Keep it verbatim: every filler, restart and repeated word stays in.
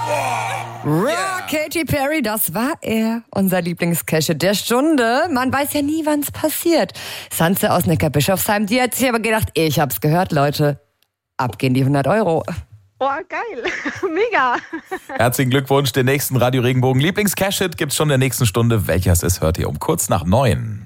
Yeah. Katy Perry, das war er, unser Lieblingscache der Stunde. Man weiß ja nie, wann's passiert. Sanze aus Neckarbischofsheim, die hat sich aber gedacht, ich hab's gehört, Leute. Ab gehen die hundert Euro. Oh, geil. Mega. Herzlichen Glückwunsch. Den nächsten Radio Regenbogen Lieblingscache gibt's schon in der nächsten Stunde. Welcher es ist, hört ihr um kurz nach neun.